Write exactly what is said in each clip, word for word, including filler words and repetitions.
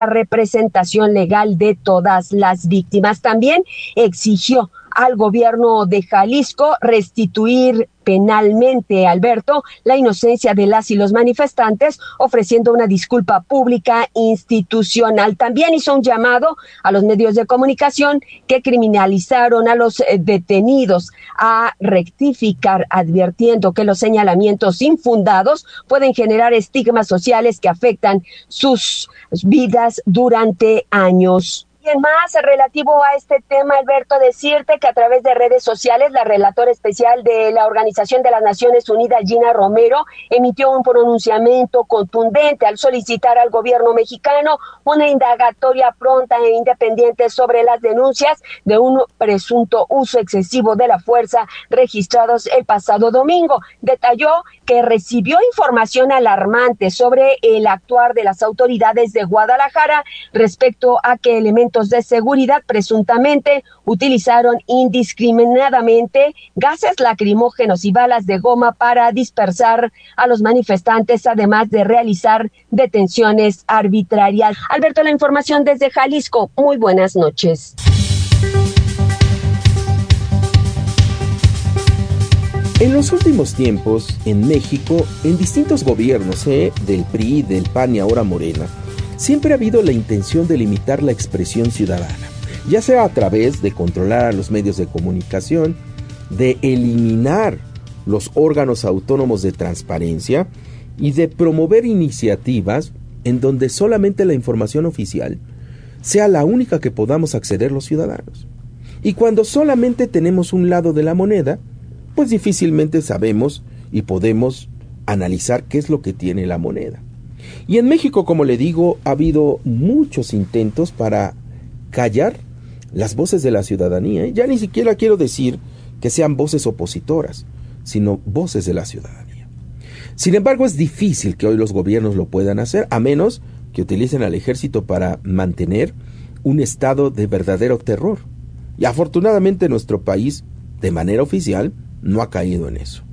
la representación legal de todas las víctimas. También exigió al gobierno de Jalisco restituir penalmente, Alberto, la inocencia de las y los manifestantes, ofreciendo una disculpa pública institucional. También hizo un llamado a los medios de comunicación que criminalizaron a los detenidos a rectificar, advirtiendo que los señalamientos infundados pueden generar estigmas sociales que afectan sus vidas durante años. Y en más relativo a este tema, Alberto, decirte que a través de redes sociales, la relatora especial de la Organización de las Naciones Unidas, Gina Romero, emitió un pronunciamiento contundente al solicitar al gobierno mexicano una indagatoria pronta e independiente sobre las denuncias de un presunto uso excesivo de la fuerza registrados el pasado domingo. Detalló que recibió información alarmante sobre el actuar de las autoridades de Guadalajara respecto a que elementos de seguridad presuntamente utilizaron indiscriminadamente gases lacrimógenos y balas de goma para dispersar a los manifestantes, además de realizar detenciones arbitrarias. Alberto, la información desde Jalisco. Muy buenas noches. En los últimos tiempos, en México, en distintos gobiernos, ¿eh? del P R I, del P A N y ahora Morena, siempre ha habido la intención de limitar la expresión ciudadana, ya sea a través de controlar a los medios de comunicación, de eliminar los órganos autónomos de transparencia y de promover iniciativas en donde solamente la información oficial sea la única que podamos acceder los ciudadanos. Y cuando solamente tenemos un lado de la moneda, pues difícilmente sabemos y podemos analizar qué es lo que tiene la moneda. Y en México, como le digo, ha habido muchos intentos para callar las voces de la ciudadanía. Ya ni siquiera quiero decir que sean voces opositoras, sino voces de la ciudadanía. Sin embargo, es difícil que hoy los gobiernos lo puedan hacer, a menos que utilicen al ejército para mantener un estado de verdadero terror. Y afortunadamente nuestro país, de manera oficial, no ha caído en eso.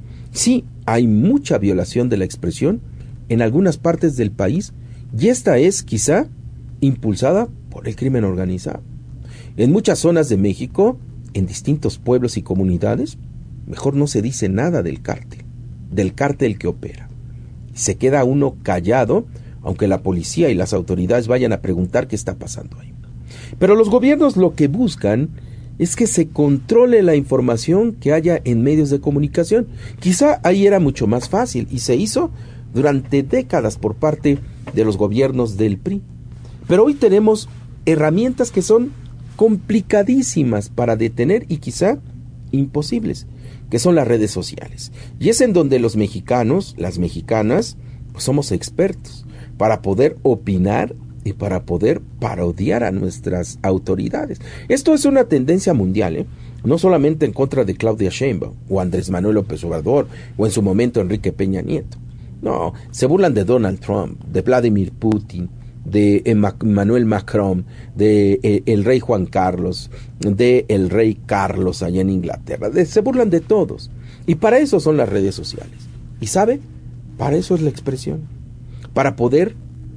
Sí, hay mucha violación de la expresión en algunas partes del país, y esta es quizá impulsada por el crimen organizado. En muchas zonas de México, en distintos pueblos y comunidades, mejor no se dice nada del cártel, del cártel que opera. Se queda uno callado, aunque la policía y las autoridades vayan a preguntar qué está pasando ahí. Pero los gobiernos lo que buscan es que se controle la información que haya en medios de comunicación. Quizá ahí era mucho más fácil, y se hizo durante décadas por parte de los gobiernos del P R I. Pero hoy tenemos herramientas que son complicadísimas para detener y quizá imposibles, que son las redes sociales. Y es en donde los mexicanos, las mexicanas, pues somos expertos para poder opinar y para poder parodiar a nuestras autoridades. Esto es una tendencia mundial, ¿eh? No solamente en contra de Claudia Sheinbaum o Andrés Manuel López Obrador o en su momento Enrique Peña Nieto. No, se burlan de Donald Trump, de Vladimir Putin, de Emmanuel Macron, de eh, el rey Juan Carlos, de el rey Carlos allá en Inglaterra. De, se burlan de todos. Y para eso son las redes sociales. ¿Y sabe? Para eso es la expresión. Para poder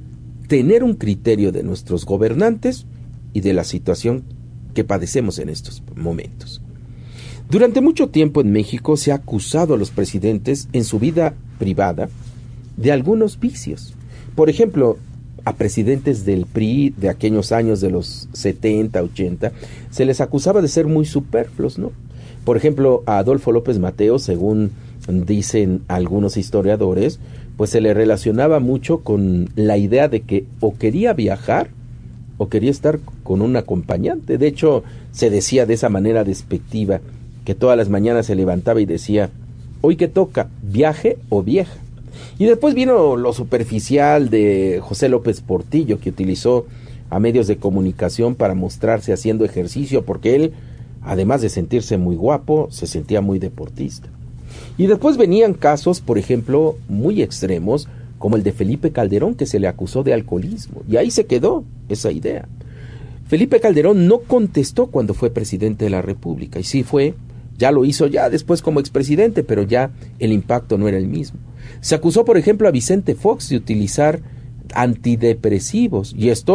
tener un criterio de nuestros gobernantes y de la situación que padecemos en estos momentos. Durante mucho tiempo en México se ha acusado a los presidentes en su vida privada de algunos vicios. Por ejemplo, a presidentes del P R I de aquellos años de los setenta, ochenta, se les acusaba de ser muy superfluos, ¿no? Por ejemplo, a Adolfo López Mateos, según dicen algunos historiadores, pues se le relacionaba mucho con la idea de que o quería viajar o quería estar con un acompañante. De hecho, se decía de esa manera despectiva, que todas las mañanas se levantaba y decía, hoy que toca, viaje o vieja. Y después vino lo superficial de José López Portillo, que utilizó a medios de comunicación para mostrarse haciendo ejercicio, porque él, además de sentirse muy guapo, se sentía muy deportista. Y después venían casos, por ejemplo, muy extremos, como el de Felipe Calderón, que se le acusó de alcoholismo, y ahí se quedó esa idea. Felipe Calderón no contestó cuando fue presidente de la República, y sí fue, ya lo hizo ya después como expresidente, pero ya el impacto no era el mismo. Se acusó, por ejemplo, a Vicente Fox de utilizar antidepresivos, y esto